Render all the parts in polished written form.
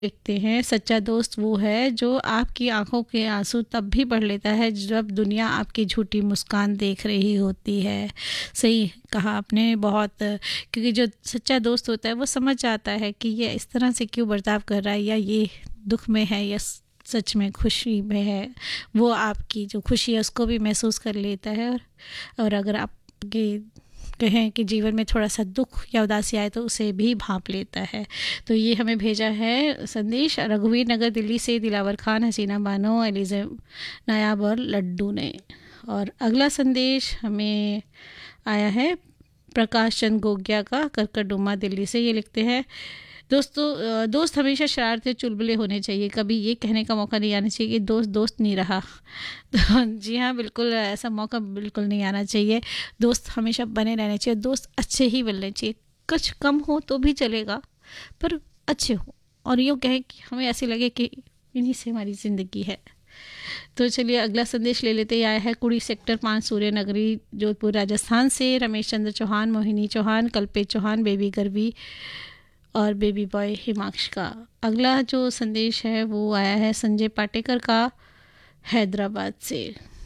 देखते हैं, सच्चा दोस्त वो है जो आपकी आंखों के आंसू तब भी पढ़ लेता है जब दुनिया आपकी झूठी मुस्कान देख रही होती है। सही कहा आपने बहुत, क्योंकि जो सच्चा दोस्त होता है वो समझ जाता है कि ये इस तरह से क्यों बर्ताव कर रहा है, या ये दुख में है या सच में खुशी में है। वो आपकी जो खुशी है उसको भी महसूस कर लेता है, और अगर आपके कहें कि जीवन में थोड़ा सा दुख या उदासी आए तो उसे भी भांप लेता है। तो ये हमें भेजा है संदेश रघुवीर नगर दिल्ली से दिलावर खान, हसीना बानो, एलिजा नायाब और लड्डू ने। और अगला संदेश हमें आया है प्रकाश चंद गोगिया का, करकरडुमा दिल्ली से। ये लिखते हैं, दोस्त हमेशा शरारती चुलबुले होने चाहिए, कभी ये कहने का मौका नहीं आना चाहिए कि दोस्त दोस्त नहीं रहा। तो जी हाँ, बिल्कुल ऐसा मौका बिल्कुल नहीं आना चाहिए। दोस्त हमेशा बने रहने चाहिए, दोस्त अच्छे ही मिलने चाहिए, कुछ कम हो तो भी चलेगा पर अच्छे हो, और यूँ कहें कि हमें ऐसे लगे कि इन्हीं से हमारी ज़िंदगी है। तो चलिए अगला संदेश ले लेते। आया है कुड़ी सेक्टर 5 सूर्य नगरी जोधपुर राजस्थान से रमेश चंद्र चौहान, मोहिनी चौहान, कल्पेश चौहान, बेबी गर्वी और बेबी बॉय हिमांश का। अगला जो संदेश है वो आया है संजय पाटेकर का, हैदराबाद से।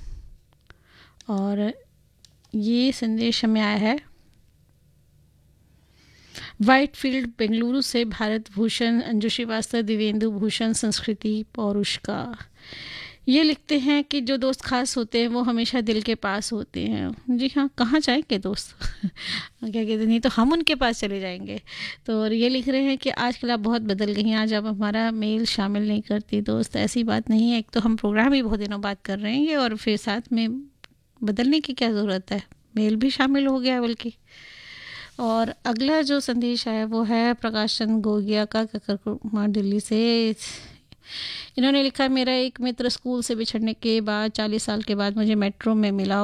और ये संदेश हमें आया है वाइट फील्ड बेंगलुरु से भारत भूषण, अंजू श्रीवास्तव, दिव्येंदु भूषण, संस्कृति पौरुष का। ये लिखते हैं कि जो दोस्त खास होते हैं वो हमेशा दिल के पास होते हैं। जी हाँ, कहाँ जाएंगे दोस्त क्या कहते हैं, नहीं तो हम उनके पास चले जाएंगे। तो और ये लिख रहे हैं कि आजकल आप बहुत बदल गई हैं, आज आप हमारा मेल शामिल नहीं करती दोस्त। ऐसी बात नहीं है, एक तो हम प्रोग्राम ही बहुत दिनों बाद कर रहे हैं और फिर साथ में बदलने की क्या ज़रूरत है, मेल भी शामिल हो गया बल्कि। और अगला जो संदेश है वो है प्रकाश चंद गोगिया का, ककरकुमा दिल्ली से। इन्होंने लिखा, मेरा एक मित्र स्कूल से बिछड़ने के बाद 40 साल के बाद मुझे मेट्रो में मिला।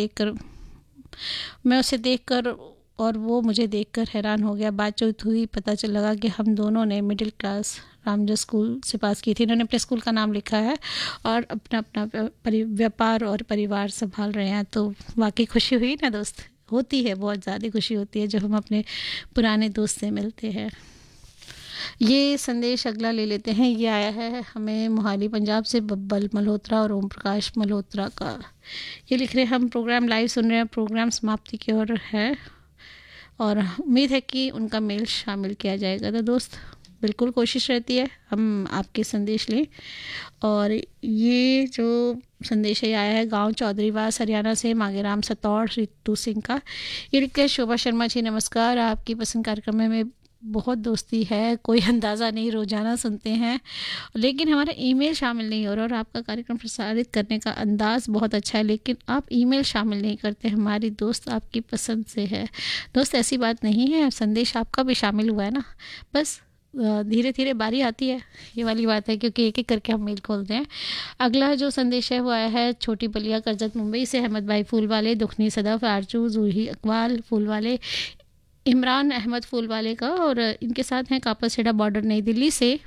मैं उसे देखकर और वो मुझे देखकर हैरान हो गया। बातचीत हुई, पता चल लगा कि हम दोनों ने मिडिल क्लास रामजस स्कूल से पास की थी। इन्होंने अपने स्कूल का नाम लिखा है और अपना अपना व्यापार और परिवार संभाल रहे हैं। तो वाकई खुशी हुई ना दोस्त, होती है, बहुत ज़्यादा खुशी होती है जब हम अपने पुराने दोस्त से मिलते हैं। ये संदेश अगला ले लेते हैं। ये आया है हमें मोहाली पंजाब से बब्बल मल्होत्रा और ओम प्रकाश मल्होत्रा का। ये लिख रहे हैं, हम प्रोग्राम लाइव सुन रहे हैं, प्रोग्राम समाप्ति की ओर है और उम्मीद है कि उनका मेल शामिल किया जाएगा। तो दोस्त बिल्कुल कोशिश रहती है हम आपके संदेश लें। और ये जो संदेश है आया है गांव चौधरीवास हरियाणा से मांगेराम सतौड़ रितु सिंह का। ये लिखते हैं, शोभा शर्मा जी नमस्कार, आपकी पसंद कार्यक्रम में बहुत दोस्ती है, कोई अंदाज़ा नहीं, रोज़ाना सुनते हैं लेकिन हमारा ईमेल शामिल नहीं हो रहा, और आपका कार्यक्रम प्रसारित करने का अंदाज़ बहुत अच्छा है लेकिन आप ईमेल शामिल नहीं करते। हमारी दोस्त आपकी पसंद से है। दोस्त ऐसी बात नहीं है, संदेश आपका भी शामिल हुआ है ना, बस धीरे धीरे बारी आती है, ये वाली बात है, क्योंकि एक एक करके हम मेल खोलते हैं। अगला जो संदेश है वो आया है छोटी बलिया करजत मुंबई से अहमद भाई फूल वाले, दुखनी सदफ, आरजू, जूही अकबाल फूल वाले, इमरान अहमद फूल वाले का। और इनके साथ हैं कापासेड़ा बॉर्डर नई दिल्ली से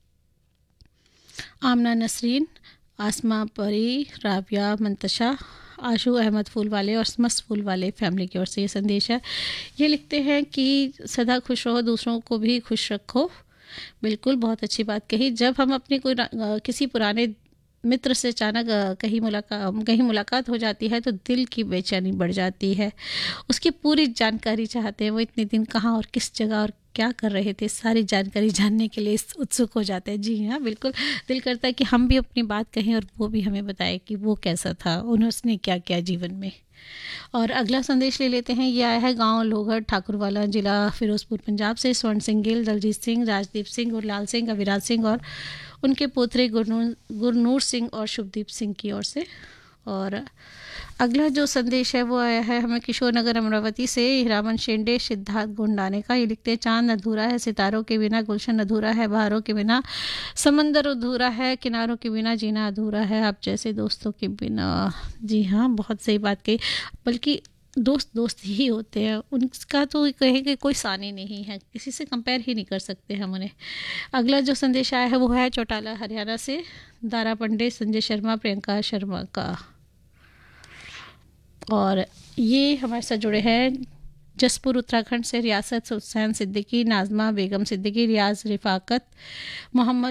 आमना नसरीन, आसमा परी, राबिया मंतशा, आशू अहमद फूल वाले और मस्त फूल वाले फैमिली की ओर से ये संदेश है। ये लिखते हैं कि सदा खुश रहो, दूसरों को भी खुश रखो। बिल्कुल, बहुत अच्छी बात कही। जब हम अपने कोई किसी पुराने मित्र से अचानक कहीं मुलाकात हो जाती है तो दिल की बेचैनी बढ़ जाती है। उसकी पूरी जानकारी चाहते हैं, वो इतने दिन कहाँ और किस जगह और क्या कर रहे थे, सारी जानकारी जानने के लिए उत्सुक हो जाते हैं। जी हाँ, बिल्कुल दिल करता है कि हम भी अपनी बात कहें और वो भी हमें बताए कि वो कैसा था, उन्होंने क्या किया जीवन में। और अगला संदेश ले लेते हैं। ये आया है गांव लोहगढ़ ठाकुरवाला, जिला फिरोजपुर, पंजाब से स्वर्ण सिंह गिल, दलजीत सिंह, राजदीप सिंह, गुरलाल सिंह, अविराज सिंह और उनके पोतरे गुरनूर सिंह और शुभदीप सिंह की ओर से। और अगला जो संदेश है वो आया है हमें किशोर नगर अमरावती से हीरामन शेंडे, सिद्धार्थ गुंडाने का। ये लिखते हैं, चांद अधूरा है सितारों के बिना, गुलशन अधूरा है बहारों के बिना, समंदर अधूरा है किनारों के बिना, जीना अधूरा है आप जैसे दोस्तों के बिना। जी हाँ, बहुत सही बात कही। बल्कि दोस्त दोस्त ही होते हैं, उनका तो कहेंगे कोई सानी नहीं है, किसी से कंपेयर ही नहीं कर सकते हम उन्हें। अगला जो संदेश आया है वो है चौटाला हरियाणा से दारा पंडित, संजय शर्मा, प्रियंका शर्मा का। और ये हमारे साथ जुड़े हैं जसपुर उत्तराखंड से रियासत हुसैन सिद्दीकी, नाज़मा बेगम सिद्दीकी, रियाज रिफ़ाकत, मोहम्मद